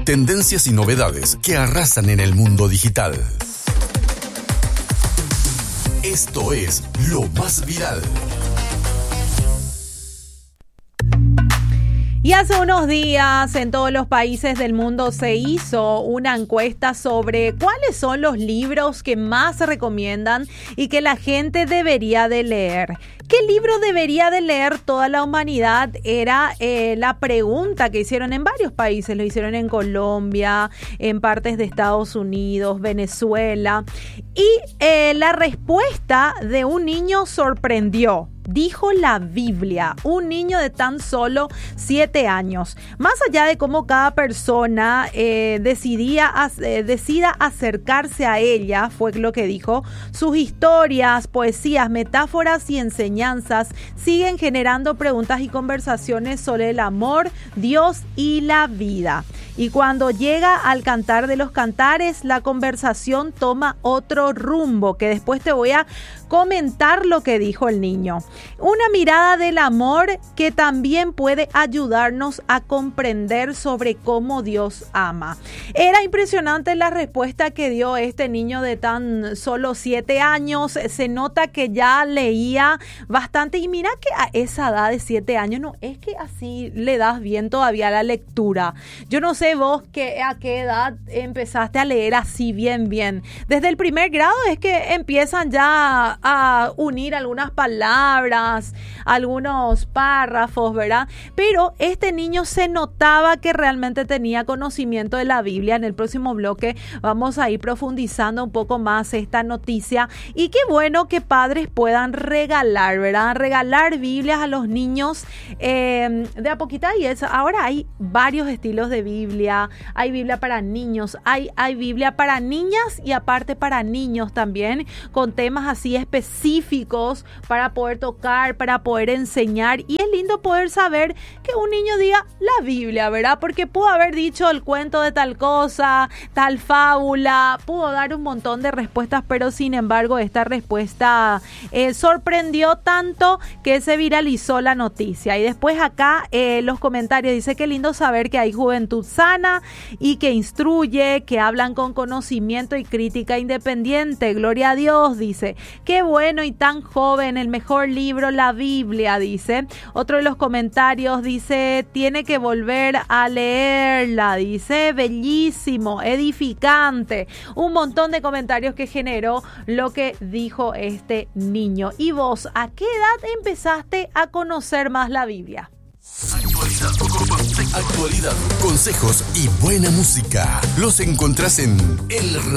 tendencias y novedades que arrasan en el mundo digital. Esto es Lo Más Viral. Y hace unos días en todos los países del mundo se hizo una encuesta sobre cuáles son los libros que más se recomiendan y que la gente debería de leer. ¿Qué libro debería de leer toda la humanidad? Era la pregunta que hicieron en varios países. Lo hicieron en Colombia, en partes de Estados Unidos, Venezuela. Y la respuesta de un niño sorprendió. Dijo la Biblia, un niño de tan solo 7 años. Más allá de cómo cada persona decida acercarse a ella, fue lo que dijo, sus historias, poesías, metáforas y enseñanzas siguen generando preguntas y conversaciones sobre el amor, Dios y la vida. Y cuando llega al Cantar de los Cantares, la conversación toma otro rumbo, que después te voy a comentar lo que dijo el niño. Una mirada del amor que también puede ayudarnos a comprender sobre cómo Dios ama. Era impresionante la respuesta que dio este niño de tan solo 7 años. Se nota que ya leía bastante y mira que a esa edad de 7 años no es que así le das bien todavía la lectura. Yo no sé vos a qué edad empezaste a leer así bien. Desde el primer grado es que empiezan ya a unir algunas palabras, algunos párrafos, ¿verdad? Pero este niño se notaba que realmente tenía conocimiento de la Biblia. En el próximo bloque vamos a ir profundizando un poco más esta noticia y qué bueno que padres puedan regalar, ¿verdad? Regalar Biblias a los niños de a poquita y eso. Ahora hay varios estilos de Biblia, hay Biblia para niños, hay Biblia para niñas y aparte para niños también, con temas así específicos para poder tocar, para poder enseñar. Y es lindo poder saber que un niño diga la Biblia, ¿verdad? Porque pudo haber dicho el cuento de tal cosa, tal fábula, pudo dar un montón de respuestas, pero sin embargo esta respuesta sorprendió tanto que se viralizó la noticia. Y después acá los comentarios dice que lindo saber que hay juventud sana y que instruye, que hablan con conocimiento y crítica independiente. Gloria a Dios, dice. Qué bueno y tan joven, el mejor libro, la Biblia, dice. Otro de los comentarios dice, tiene que volver a leerla, dice. Bellísimo, edificante. Un montón de comentarios que generó lo que dijo este niño. ¿Y vos, a qué edad empezaste a conocer más la Biblia? Actualidad, consejos y buena música. Los encontrás en El